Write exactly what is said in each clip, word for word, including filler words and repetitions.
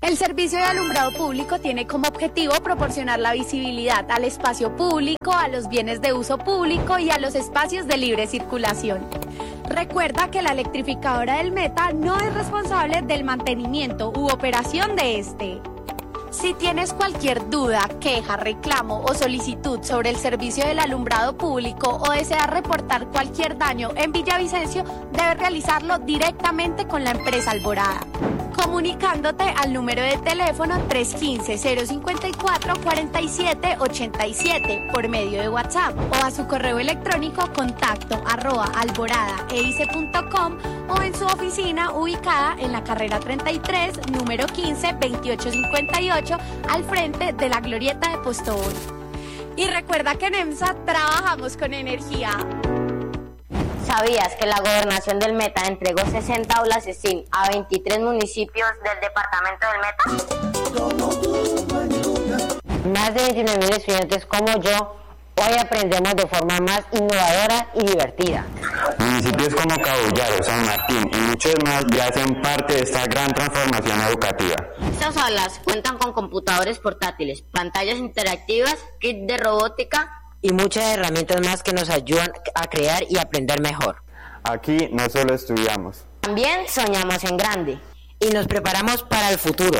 El servicio de alumbrado público tiene como objetivo proporcionar la visibilidad al espacio público, a los bienes de uso público y a los espacios de libre circulación. Recuerda que la electrificadora del Meta no es responsable del mantenimiento u operación de este. Si tienes cualquier duda, queja, reclamo o solicitud sobre el servicio del alumbrado público o deseas reportar cualquier daño en Villavicencio, debes realizarlo directamente con la empresa Alborada, comunicándote al número de teléfono tres uno cinco, cero cinco cuatro, cuatro siete ocho siete por medio de WhatsApp o a su correo electrónico contacto arroba alborada e i c punto com o en su oficina ubicada en la carrera treinta y tres, número quince, veintiocho cincuenta y ocho, al frente de la glorieta de Postobón. Y recuerda que en EMSA trabajamos con energía. ¿Sabías que la gobernación del Meta entregó sesenta aulas STEAM a veintitrés municipios del departamento del Meta? Más de veintinueve mil estudiantes como yo hoy aprendemos de forma más innovadora y divertida. Municipios como Cabullaro, San Martín y muchos más ya hacen parte de esta gran transformación educativa. Estas aulas cuentan con computadores portátiles, pantallas interactivas, kit de robótica y muchas herramientas más que nos ayudan a crear y aprender mejor. Aquí no solo estudiamos, también soñamos en grande y nos preparamos para el futuro.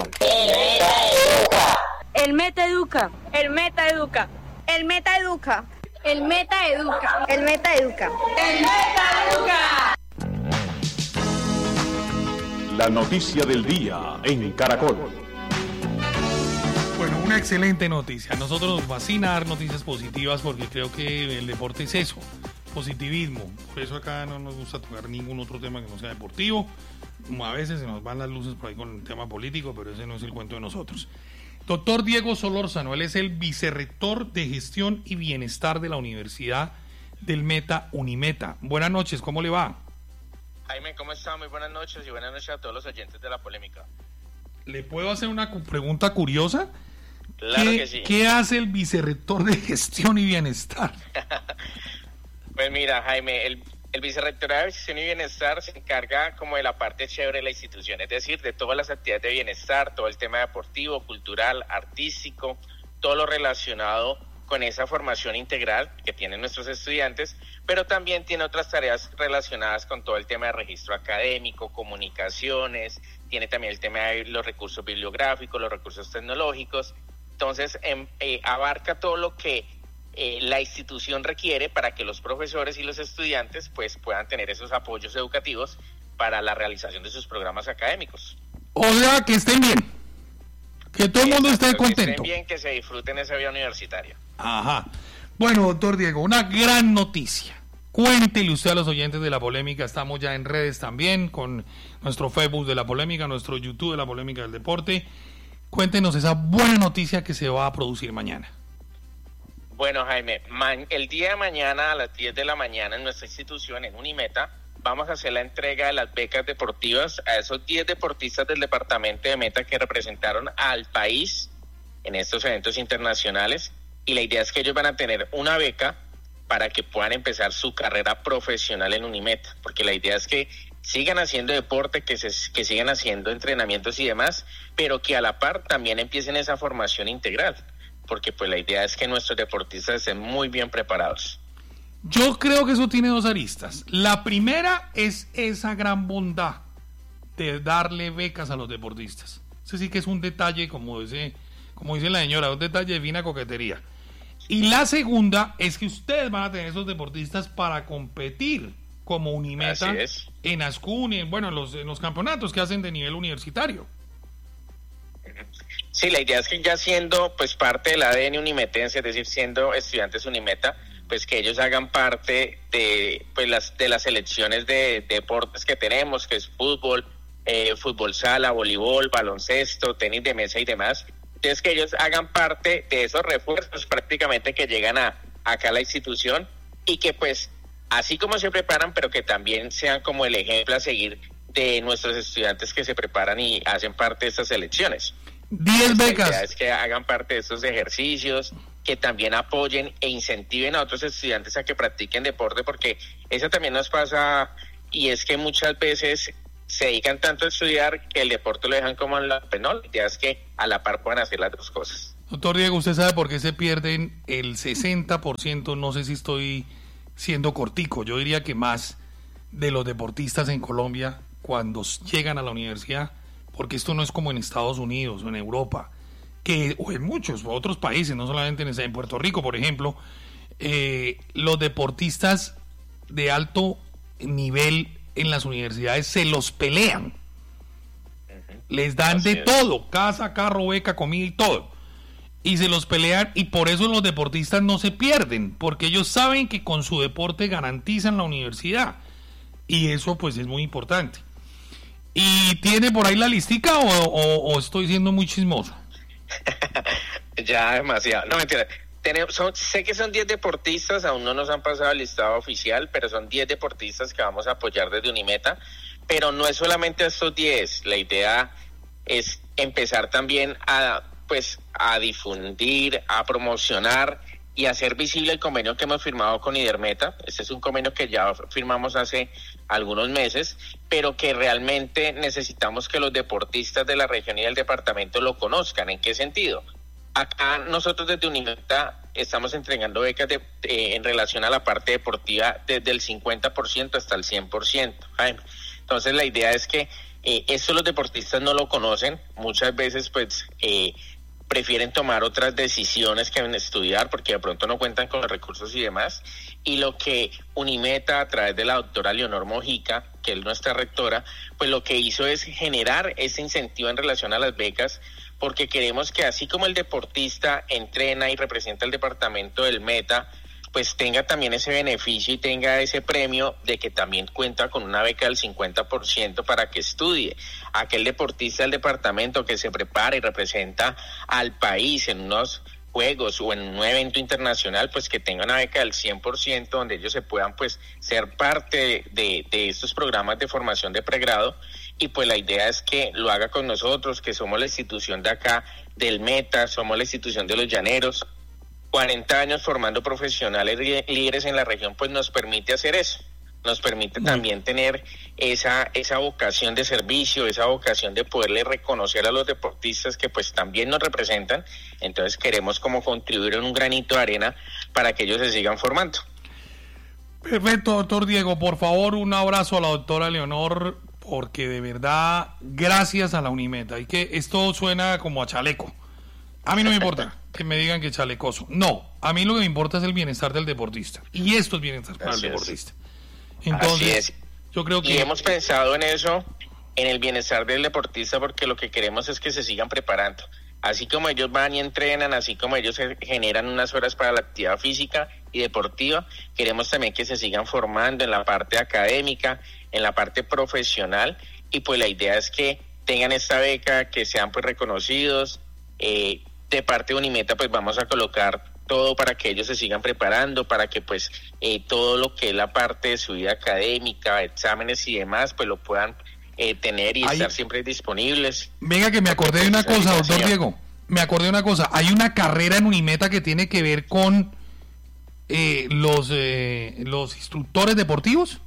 El Meta Educa. El Meta Educa. El Meta Educa. El Meta Educa. El Meta Educa. El Meta Educa. La noticia del día en Caracol. Bueno, una excelente noticia. A nosotros nos fascina dar noticias positivas porque creo que el deporte es eso, positivismo. Por eso acá no nos gusta tocar ningún otro tema que no sea deportivo. A veces se nos van las luces por ahí con el tema político, pero ese no es el cuento de nosotros. Doctor Diego Solórzano, él es el vicerrector de Gestión y Bienestar de la Universidad del Meta, Unimeta. Buenas noches, ¿cómo le va? Jaime, ¿cómo está? Muy buenas noches y buenas noches a todos los oyentes de La Polémica. ¿Le puedo hacer una cu- pregunta curiosa? Claro ¿Qué, que sí. ¿Qué hace el vicerrector de Gestión y Bienestar? Pues mira, Jaime, el, el vicerrectorado de Gestión y Bienestar se encarga como de la parte chévere de la institución, es decir, de todas las actividades de bienestar, todo el tema deportivo, cultural, artístico, todo lo relacionado con esa formación integral que tienen nuestros estudiantes, pero también tiene otras tareas relacionadas con todo el tema de registro académico, comunicaciones, tiene también el tema de los recursos bibliográficos, los recursos tecnológicos. Entonces, eh, eh, abarca todo lo que eh, la institución requiere para que los profesores y los estudiantes pues puedan tener esos apoyos educativos para la realización de sus programas académicos. O sea, que estén bien, que todo el mundo esté Exacto, contento. Que estén bien, que se disfruten esa vida universitaria. Ajá. Bueno, doctor Diego, una gran noticia. Cuéntele usted a los oyentes de La Polémica, estamos ya en redes también, con nuestro Facebook de La Polémica, nuestro YouTube de La Polémica del Deporte. Cuéntenos esa buena noticia que se va a producir mañana. Bueno, Jaime, ma- el día de mañana a las diez de la mañana en nuestra institución, en Unimeta, vamos a hacer la entrega de las becas deportivas a esos diez deportistas del departamento de Meta que representaron al país en estos eventos internacionales, y la idea es que ellos van a tener una beca para que puedan empezar su carrera profesional en Unimeta, porque la idea es que sigan haciendo deporte, que se que sigan haciendo entrenamientos y demás, pero que a la par también empiecen esa formación integral, porque pues la idea es que nuestros deportistas estén muy bien preparados. Yo creo que eso tiene dos aristas. La primera es esa gran bondad de darle becas a los deportistas. Ese sí que es un detalle, como dice, como dice la señora, un detalle de fina coquetería. Y la segunda es que ustedes van a tener esos deportistas para competir como Unimeta en ASCUN y en, bueno, en los, en los campeonatos que hacen de nivel universitario. Sí, la idea es que ya siendo pues parte del A D N unimetense, es decir, siendo estudiantes Unimeta, pues que ellos hagan parte de pues las de las selecciones de, de deportes que tenemos, que es fútbol, eh, fútbol sala, voleibol, baloncesto, tenis de mesa y demás. Entonces que ellos hagan parte de esos refuerzos prácticamente que llegan a acá a la institución, y que pues así como se preparan, pero que también sean como el ejemplo a seguir de nuestros estudiantes que se preparan y hacen parte de estas selecciones. Diez becas. La idea es que hagan parte de estos ejercicios, que también apoyen e incentiven a otros estudiantes a que practiquen deporte, porque eso también nos pasa, y es que muchas veces se dedican tanto a estudiar que el deporte lo dejan como en la penal. La idea es que a la par puedan hacer las dos cosas. Doctor Diego, ¿usted sabe por qué se pierden el sesenta por ciento? No sé si estoy siendo cortico, yo diría que más de los deportistas en Colombia cuando llegan a la universidad, porque esto no es como en Estados Unidos o en Europa, que o en muchos otros países, no solamente en, en Puerto Rico, por ejemplo, eh, los deportistas de alto nivel en las universidades se los pelean, uh-huh. les dan Así de es. todo, casa, carro, beca, comida y todo, y se los pelean, y por eso los deportistas no se pierden, porque ellos saben que con su deporte garantizan la universidad, y eso pues es muy importante. ¿Y tiene por ahí la listica o, o, o estoy siendo muy chismoso? Ya demasiado, no mentira. Tenemos, son, sé que son diez deportistas, aún no nos han pasado el listado oficial, pero son diez deportistas que vamos a apoyar desde Unimeta, pero no es solamente estos diez, la idea es empezar también a, pues, a difundir, a promocionar y hacer visible el convenio que hemos firmado con IDERMETA. Este es un convenio que ya firmamos hace algunos meses, pero que realmente necesitamos que los deportistas de la región y del departamento lo conozcan. ¿En qué sentido? Acá nosotros desde Unimeta estamos entregando becas de, de, en relación a la parte deportiva desde el cincuenta por ciento hasta el cien por ciento. Jaime. Entonces la idea es que eh, esto los deportistas no lo conocen, muchas veces pues eh, prefieren tomar otras decisiones que en estudiar porque de pronto no cuentan con los recursos y demás, y lo que Unimeta a través de la doctora Leonor Mojica, que es nuestra rectora, pues lo que hizo es generar ese incentivo en relación a las becas, porque queremos que así como el deportista entrena y representa el departamento del Meta, pues tenga también ese beneficio y tenga ese premio de que también cuenta con una beca del cincuenta por ciento para que estudie. Aquel deportista del departamento que se prepara y representa al país en unos juegos o en un evento internacional, pues que tenga una beca del cien por ciento donde ellos se puedan pues ser parte de, de estos programas de formación de pregrado. Y pues la idea es que lo haga con nosotros, que somos la institución de acá del Meta, somos la institución de los llaneros. cuarenta años formando profesionales líderes en la región, pues nos permite hacer eso. Nos permite también tener esa esa vocación de servicio, esa vocación de poderle reconocer a los deportistas que pues también nos representan. Entonces queremos como contribuir en un granito de arena para que ellos se sigan formando. Perfecto, doctor Diego. Por favor, un abrazo a la doctora Leonor, porque de verdad, gracias a la Unimeta. Y que esto suena como a chaleco. A mí no me importa que me digan que chalecoso. No, a mí lo que me importa es el bienestar del deportista. Y esto es bienestar para el deportista. Entonces, yo creo que... Y hemos pensado en eso, en el bienestar del deportista, porque lo que queremos es que se sigan preparando. Así como ellos van y entrenan, así como ellos generan unas horas para la actividad física y deportiva, queremos también que se sigan formando en la parte académica, en la parte profesional, y pues la idea es que tengan esta beca, que sean pues reconocidos. Eh, de parte de Unimeta pues vamos a colocar todo para que ellos se sigan preparando, para que pues eh, todo lo que es la parte de su vida académica, exámenes y demás, pues lo puedan eh, tener y Ahí, estar siempre disponibles. Venga, que me acordé de una cosa, doctor Diego, me acordé de una cosa, hay una carrera en Unimeta que tiene que ver con eh, los eh, los instructores deportivos.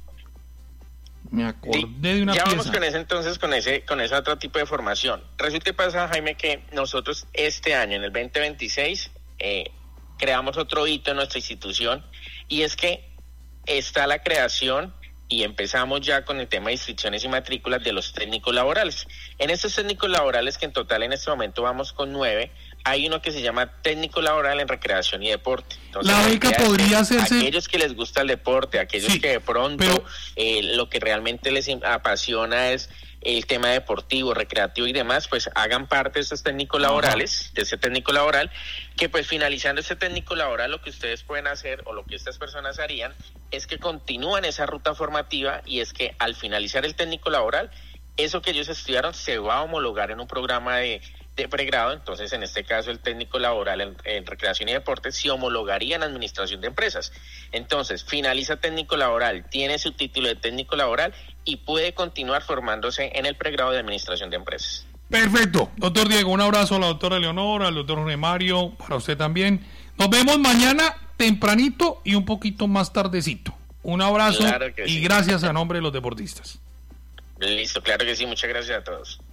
Me acordé sí, de una ya pieza. vamos con ese entonces, con ese con ese otro tipo de formación. Resulta y pasa, Jaime, que nosotros este año, en el veinte veintiséis, eh, creamos otro hito en nuestra institución, y es que está la creación, y empezamos ya con el tema de inscripciones y matrículas de los técnicos laborales. En estos técnicos laborales, que en total en este momento vamos con nueve, hay uno que se llama técnico laboral en recreación y deporte. Entonces, la beca podría hacerse... Aquellos que les gusta el deporte, aquellos sí, que de pronto pero... eh, lo que realmente les apasiona es el tema deportivo, recreativo y demás, pues hagan parte de estos técnicos laborales, Ajá. de ese técnico laboral, que pues finalizando ese técnico laboral, lo que ustedes pueden hacer, o lo que estas personas harían, es que continúan esa ruta formativa, y es que al finalizar el técnico laboral, eso que ellos estudiaron se va a homologar en un programa de, de pregrado. Entonces en este caso el técnico laboral en, en recreación y deporte se homologaría en administración de empresas. Entonces finaliza técnico laboral, tiene su título de técnico laboral y puede continuar formándose en el pregrado de administración de empresas. Perfecto, doctor Diego, un abrazo a la doctora Leonora, al doctor Jorge Mario, para usted también. Nos vemos mañana tempranito y un poquito más tardecito. Un abrazo, claro y sí. Gracias a nombre de los deportistas. Listo, claro que sí, muchas gracias a todos.